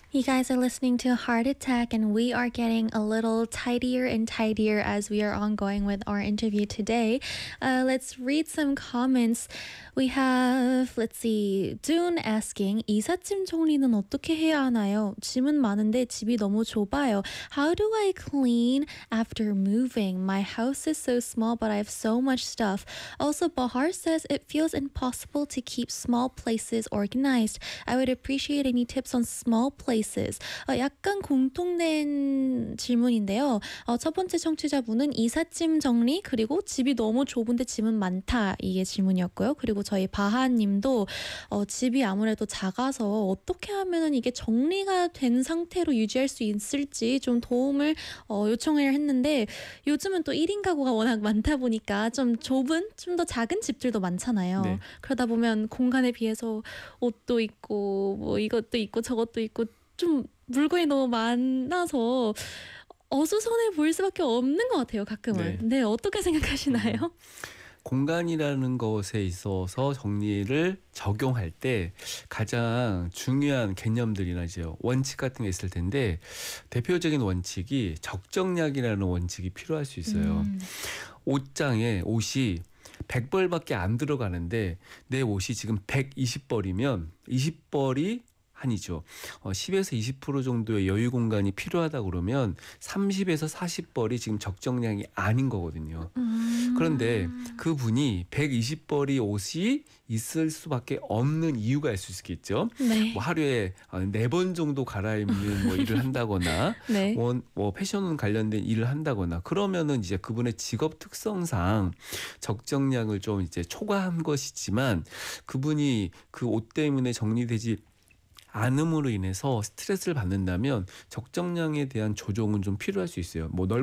You guys are listening to Heart Attack, and we are getting a little tidier and tidier as we are ongoing with our interview today. Let's read some comments. We have, let's see, Dune asking, 이삿짐 정리는 어떻게 해야 하나요? 짐은 많은데 집이 너무 좁아요. How do I clean after moving? My house is so small, but I have so much stuff. Also, Bahar says it feels impossible to keep small places organized. I would appreciate any tips on small places. 약간 공통된 질문인데요. 첫 번째 청취자분은 이삿짐 정리 그리고 집이 너무 좁은데 짐은 많다 이게 질문이었고요. 그리고 저희 바하님도 집이 아무래도 작아서 어떻게 하면 이게 정리가 된 상태로 유지할 수 있을지 좀 도움을 요청을 했는데 요즘은 또 1인 가구가 워낙 많다 보니까 좀 좁은 좀 더 작은 집들도 많잖아요. 네. 그러다 보면 공간에 비해서 옷도 있고 뭐 이것도 있고 저것도 있고 좀 물건이 너무 많아서 어수선해 보일 수밖에 없는 것 같아요, 가끔은. 네, 어떻게 생각하시나요? 공간이라는 것에 있어서 정리를 적용할 때 가장 중요한 개념들이나 이제 원칙 같은 게 있을 텐데 대표적인 원칙이 적정량이라는 원칙이 필요할 수 있어요. 옷장에 옷이 100벌밖에 안 들어가는데 내 옷이 지금 120벌이면 20벌이 한이죠. 10에서 20% 정도의 여유 공간이 필요하다 그러면 30에서 40벌이 지금 적정량이 아닌 거거든요. 그런데 그분이 120벌이 옷이 있을 수밖에 없는 이유가 있을 수 있겠죠. 네. 뭐 하루에 4번 정도 갈아입는 뭐 일을 한다거나 네. 뭐 패션 관련된 일을 한다거나 그러면은 이제 그분의 직업 특성상 적정량을 좀 이제 초과한 것이지만 그분이 그 옷 때문에 정리되지 않음으로 인해서 스트레스를 받는다면 적정량에 대한 조정은 좀 필요할 수 있어요. 뭐